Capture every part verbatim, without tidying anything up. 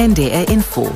N D R Info.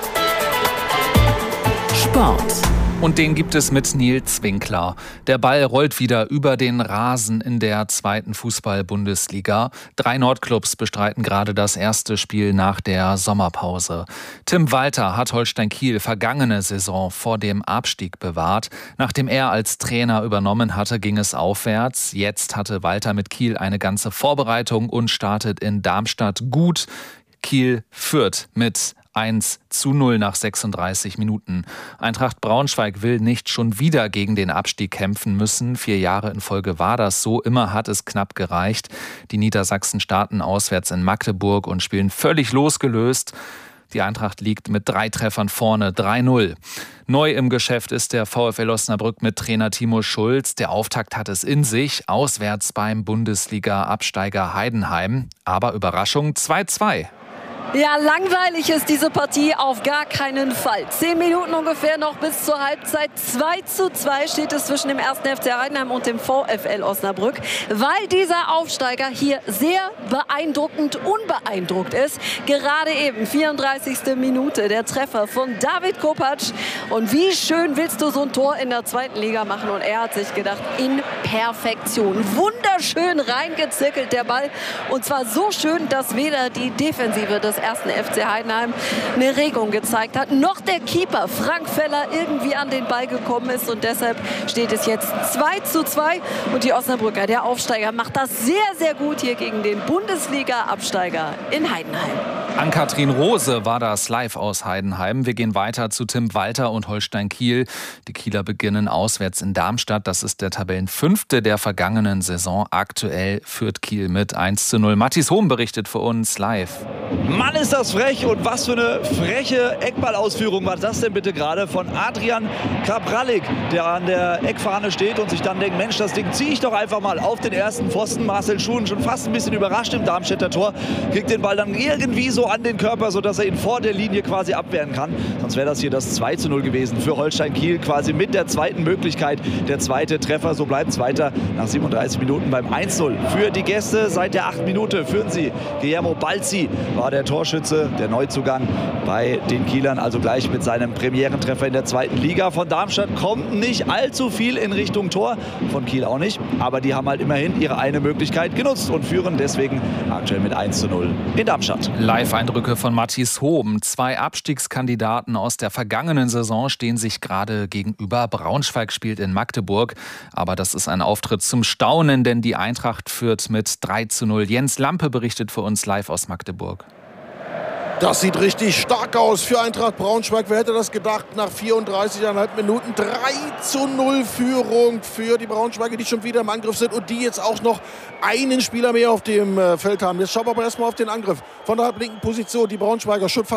Sport. Und den gibt es mit Nils Winkler. Der Ball rollt wieder über den Rasen in der zweiten Fußball-Bundesliga. Drei Nordclubs bestreiten gerade das erste Spiel nach der Sommerpause. Tim Walter hat Holstein Kiel vergangene Saison vor dem Abstieg bewahrt. Nachdem er als Trainer übernommen hatte, ging es aufwärts. Jetzt hatte Walter mit Kiel eine ganze Vorbereitung und startet in Darmstadt gut. Kiel führt mit eins zu null nach sechsunddreißig Minuten. Eintracht Braunschweig will nicht schon wieder gegen den Abstieg kämpfen müssen. Vier Jahre in Folge war das so. Immer hat es knapp gereicht. Die Niedersachsen starten auswärts in Magdeburg und spielen völlig losgelöst. Die Eintracht liegt mit drei Treffern vorne, drei null. Neu im Geschäft ist der VfL Osnabrück mit Trainer Timo Schulz. Der Auftakt hat es in sich, auswärts beim Bundesliga-Absteiger Heidenheim. Aber Überraschung, zwei zwei. Ja, langweilig ist diese Partie auf gar keinen Fall. Zehn Minuten ungefähr noch bis zur Halbzeit. zwei zu zwei steht es zwischen dem ersten F C Heidenheim und dem VfL Osnabrück, weil dieser Aufsteiger hier sehr beeindruckend unbeeindruckt ist. Gerade eben, vierunddreißigste Minute, der Treffer von David Kopacz. Und wie schön willst du so ein Tor in der zweiten Liga machen? Und er hat sich gedacht, in Perfektion. Wunderschön reingezirkelt der Ball. Und zwar so schön, dass weder die Defensive des ersten F C Heidenheim eine Regung gezeigt hat, noch der Keeper Frank Feller irgendwie an den Ball gekommen ist, und deshalb steht es jetzt zwei zu zwei und die Osnabrücker, der Aufsteiger, macht das sehr, sehr gut hier gegen den Bundesliga-Absteiger in Heidenheim. Ann-Kathrin Rose war das live aus Heidenheim. Wir gehen weiter zu Tim Walter und Holstein Kiel. Die Kieler beginnen auswärts in Darmstadt. Das ist der Tabellenfünfte der vergangenen Saison. Aktuell führt Kiel mit eins zu null. Mathis Hohm berichtet für uns live. Mann, ist das frech, und was für eine freche Eckballausführung war das denn bitte gerade von Adrian Kabralik, der an der Eckfahne steht und sich dann denkt, Mensch, das Ding ziehe ich doch einfach mal auf den ersten Pfosten. Marcel Schuhen schon fast ein bisschen überrascht im Darmstädter Tor, kriegt den Ball dann irgendwie so an den Körper, sodass er ihn vor der Linie quasi abwehren kann. Sonst wäre das hier das zwei zu null gewesen für Holstein Kiel, quasi mit der zweiten Möglichkeit. Der zweite Treffer, so bleibt es weiter nach siebenunddreißig Minuten beim eins zu null. Für die Gäste seit der achten Minute führen sie. Guillermo Balzi war der Torschütze, der Neuzugang bei den Kielern, also gleich mit seinem Premierentreffer in der zweiten Liga. Von Darmstadt kommt nicht allzu viel in Richtung Tor, von Kiel auch nicht, aber die haben halt immerhin ihre eine Möglichkeit genutzt und führen deswegen aktuell mit eins zu null in Darmstadt. Live-Eindrücke von Mathis Hohm. Zwei Abstiegskandidaten aus der vergangenen Saison stehen sich gerade gegenüber. Braunschweig spielt in Magdeburg, aber das ist ein Auftritt zum Staunen, denn die Eintracht führt mit drei zu null. Jens Lampe berichtet für uns live aus Magdeburg. Das sieht richtig stark aus für Eintracht Braunschweig. Wer hätte das gedacht? Nach vierunddreißig Komma fünf Minuten drei zu null Führung für die Braunschweiger, die schon wieder im Angriff sind und die jetzt auch noch einen Spieler mehr auf dem Feld haben. Jetzt schauen wir aber erstmal auf den Angriff von der halblinken Position. Die Braunschweiger schon fast